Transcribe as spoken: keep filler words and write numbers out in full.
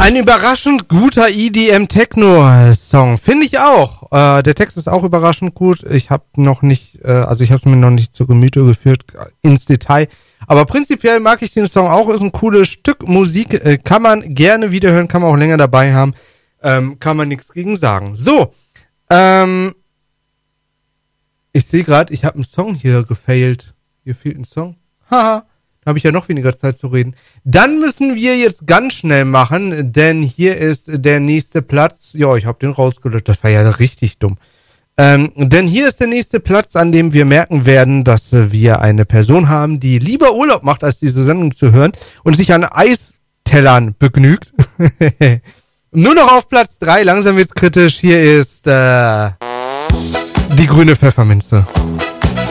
Ein überraschend guter E D M-Techno-Song, finde ich auch. Äh, der Text ist auch überraschend gut. Ich habe noch nicht, äh, also ich habe es mir noch nicht zu Gemüte geführt ins Detail. Aber prinzipiell mag ich den Song auch. Ist ein cooles Stück Musik, äh, kann man gerne wiederhören, kann man auch länger dabei haben. Ähm, kann man nichts gegen sagen. So, ähm, ich sehe gerade, ich habe einen Song hier gefailt. Hier fehlt ein Song. Haha. Da habe ich ja noch weniger Zeit zu reden. Dann müssen wir jetzt ganz schnell machen, denn hier ist der nächste Platz. Ja, ich habe den rausgelöscht. Das war ja richtig dumm. Ähm, denn hier ist der nächste Platz, an dem wir merken werden, dass wir eine Person haben, die lieber Urlaub macht, als diese Sendung zu hören und sich an Eistellern begnügt. Nur noch auf Platz drei, langsam wird's kritisch. Hier ist äh, die grüne Pfefferminze.